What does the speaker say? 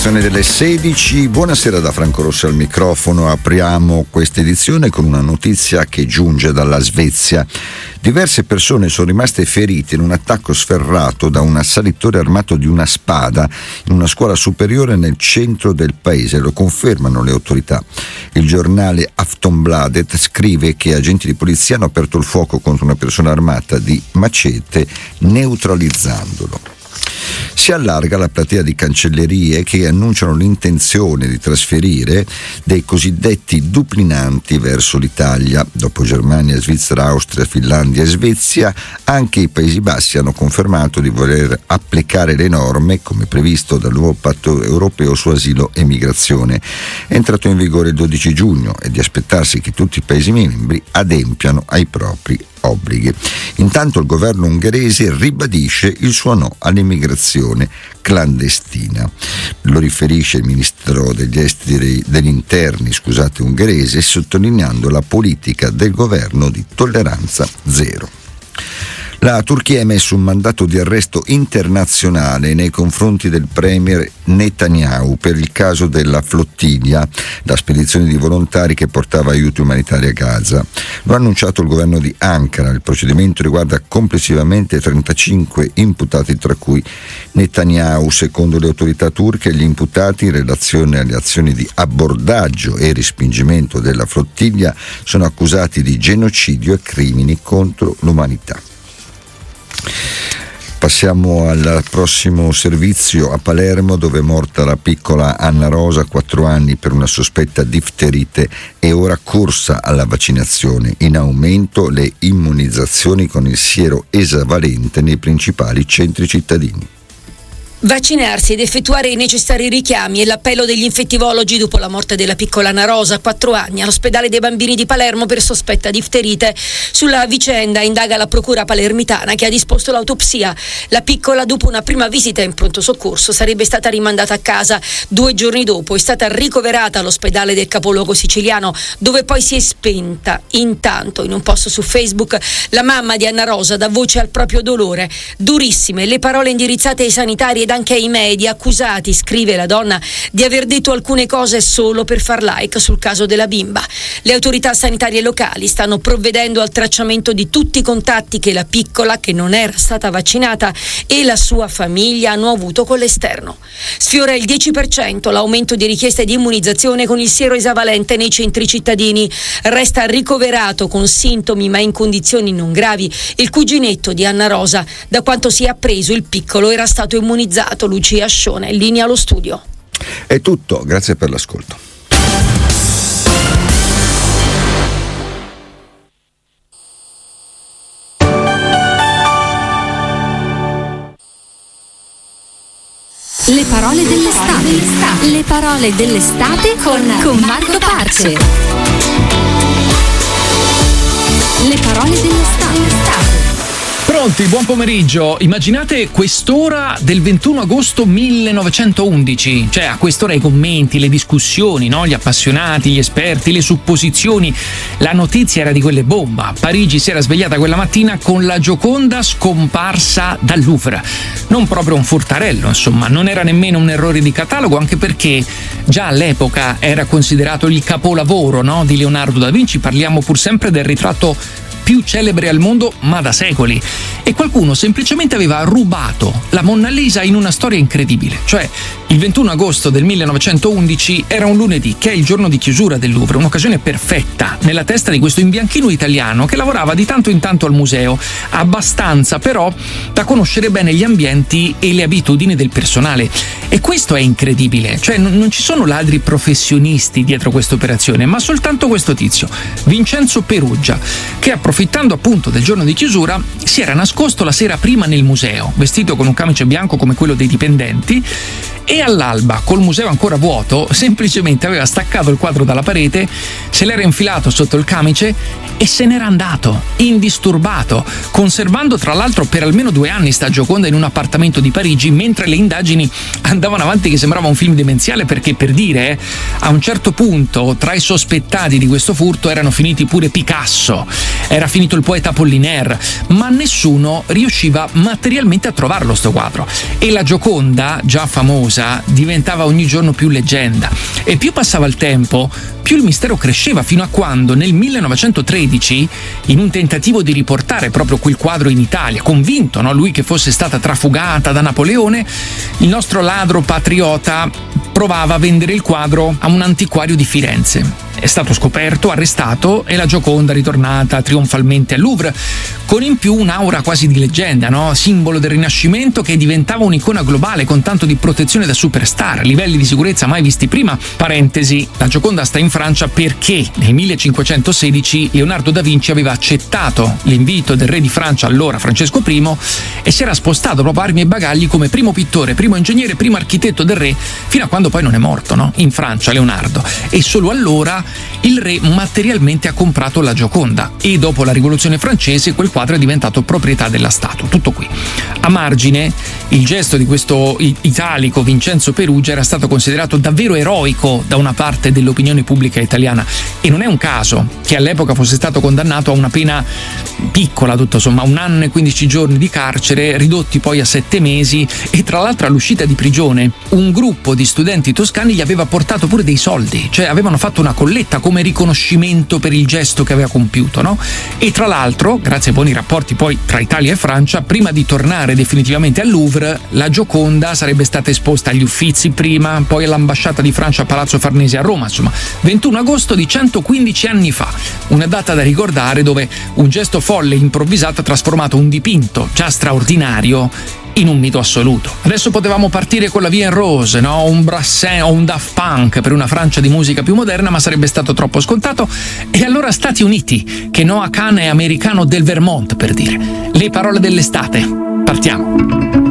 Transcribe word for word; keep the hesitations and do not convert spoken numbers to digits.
l'indicazione delle sedici. Buonasera da Franco Rossi al microfono. Apriamo questa edizione con una notizia che giunge dalla Svezia. Diverse persone sono rimaste ferite in un attacco sferrato da un assalitore armato di una spada in una scuola superiore nel centro del paese, lo confermano le autorità. Il giornale Aftonbladet scrive che agenti di polizia hanno aperto il fuoco contro una persona armata di macete, neutralizzandolo. Si allarga la platea di cancellerie che annunciano l'intenzione di trasferire dei cosiddetti duplinanti verso l'Italia. Dopo Germania, Svizzera, Austria, Finlandia e Svezia, anche i Paesi Bassi hanno confermato di voler applicare le norme, come previsto dal nuovo patto europeo su asilo e migrazione, entrato in vigore il dodici giugno, e di aspettarsi che tutti i Paesi membri adempiano ai propri obblighi. Intanto il governo ungherese ribadisce il suo no all'immigrazione clandestina. Lo riferisce il ministro degli esteri degli interni, scusate, ungherese, sottolineando la politica del governo di tolleranza zero. La Turchia ha emesso un mandato di arresto internazionale nei confronti del premier Netanyahu per il caso della flottiglia, la spedizione di volontari che portava aiuti umanitari a Gaza. Lo ha annunciato il governo di Ankara. Il procedimento riguarda complessivamente trentacinque imputati, tra cui Netanyahu. Secondo le autorità turche, gli imputati in relazione alle azioni di abbordaggio e respingimento della flottiglia sono accusati di genocidio e crimini contro l'umanità. Passiamo al prossimo servizio a Palermo, dove è morta la piccola Anna Rosa, quattro anni, per una sospetta difterite e ora corsa alla vaccinazione. In aumento le immunizzazioni con il siero esavalente nei principali centri cittadini. Vaccinarsi ed effettuare i necessari richiami è l'appello degli infettivologi dopo la morte della piccola Anna Rosa, quattro anni, all'ospedale dei bambini di Palermo per sospetta difterite. Sulla vicenda indaga la procura palermitana, che ha disposto l'autopsia. La piccola, dopo una prima visita in pronto soccorso, sarebbe stata rimandata a casa. Due giorni dopo è stata ricoverata all'ospedale del capoluogo siciliano, dove poi si è spenta. Intanto, in un post su Facebook, la mamma di Anna Rosa dà voce al proprio dolore. Durissime le parole indirizzate ai sanitari ed anche ai media, accusati, scrive la donna, di aver detto alcune cose solo per far like sul caso della bimba. Le autorità sanitarie locali stanno provvedendo al tracciamento di tutti i contatti che la piccola, che non era stata vaccinata, e la sua famiglia hanno avuto con l'esterno. Sfiora il dieci per cento l'aumento di richieste di immunizzazione con il siero esavalente nei centri cittadini. Resta ricoverato con sintomi ma in condizioni non gravi il cuginetto di Anna Rosa. Da quanto si è appreso, il piccolo era stato immunizzato. Lucia Scione, in linea allo studio. È tutto, grazie per l'ascolto. Le parole dell'estate. Le parole dell'estate con, con Marco Parce. Le parole dell'estate. Pronti, buon pomeriggio. Immaginate quest'ora del ventuno agosto millenovecentoundici, cioè a quest'ora i commenti, le discussioni, no? Gli appassionati, gli esperti, le supposizioni. La notizia era di quelle bomba. Parigi si era svegliata quella mattina con la Gioconda scomparsa dal Louvre. Non proprio un furtarello, insomma, non era nemmeno un errore di catalogo, anche perché già all'epoca era considerato il capolavoro, no? di Leonardo da Vinci. Parliamo pur sempre del ritratto più celebre al mondo, ma da secoli. E qualcuno semplicemente aveva rubato la Monna Lisa in una storia incredibile. Cioè, il ventuno agosto del millenovecentoundici era un lunedì, che è il giorno di chiusura del Louvre, un'occasione perfetta nella testa di questo imbianchino italiano che lavorava di tanto in tanto al museo, abbastanza però da conoscere bene gli ambienti e le abitudini del personale. E questo è incredibile, cioè n- non ci sono ladri professionisti dietro questa operazione, ma soltanto questo tizio, Vincenzo Peruggia, che approfittando appunto del giorno di chiusura si era nascosto la sera prima nel museo, vestito con un camice bianco come quello dei dipendenti, e all'alba, col museo ancora vuoto, semplicemente aveva staccato il quadro dalla parete, se l'era infilato sotto il camice e se n'era andato, indisturbato, conservando tra l'altro per almeno due anni sta Gioconda in un appartamento di Parigi, mentre le indagini andavano avanti che sembrava un film demenziale, perché, per dire, eh, a un certo punto tra i sospettati di questo furto erano finiti pure Picasso, era finito il poeta Apollinaire, ma nessuno riusciva materialmente a trovarlo sto quadro. E la Gioconda, già famosa, misteriosa diventava ogni giorno più leggenda e più passava il tempo, più il mistero cresceva, fino a quando nel millenovecentotredici, in un tentativo di riportare proprio quel quadro in Italia, convinto, no, lui che fosse stata trafugata da Napoleone, il nostro ladro patriota provava a vendere il quadro a un antiquario di Firenze. È stato scoperto, arrestato e la Gioconda ritornata trionfalmente al Louvre, con in più un'aura quasi di leggenda, no? Simbolo del Rinascimento che diventava un'icona globale con tanto di protezione da superstar, livelli di sicurezza mai visti prima. Parentesi, la Gioconda sta in Francia perché nel millecinquecentosedici Leonardo da Vinci aveva accettato l'invito del re di Francia, allora Francesco I, e si era spostato proprio armi e bagagli come primo pittore, primo ingegnere, primo architetto del re, fino a quando poi non è morto, no? In Francia, Leonardo. E solo allora il re materialmente ha comprato la Gioconda e dopo la rivoluzione francese quel quadro è diventato proprietà della Statua. Tutto qui. A margine, il gesto di questo italico Vincenzo Perugia era stato considerato davvero eroico da una parte dell'opinione pubblica italiana e non è un caso che all'epoca fosse stato condannato a una pena piccola, tutto somma, un anno e quindici giorni di carcere, ridotti poi a sette mesi, e tra l'altro all'uscita di prigione un gruppo di studenti toscani gli aveva portato pure dei soldi, cioè avevano fatto una colletta come riconoscimento per il gesto che aveva compiuto, no? E tra l'altro, grazie ai buoni rapporti poi tra Italia e Francia, prima di tornare definitivamente al Louvre, la Gioconda sarebbe stata esposta agli Uffizi prima, poi all'ambasciata di Francia a Palazzo Farnese a Roma, insomma, ventuno agosto di centoquindici anni fa, una data da ricordare dove un gesto folle e improvvisato ha trasformato un dipinto già straordinario in un mito assoluto. Adesso potevamo partire con la Vie en Rose, no? Un Brassens o un Daft Punk per una Francia di musica più moderna, ma sarebbe stato troppo scontato. E allora Stati Uniti, che Noah Kahan è americano del Vermont, per dire. Le parole dell'estate. Partiamo.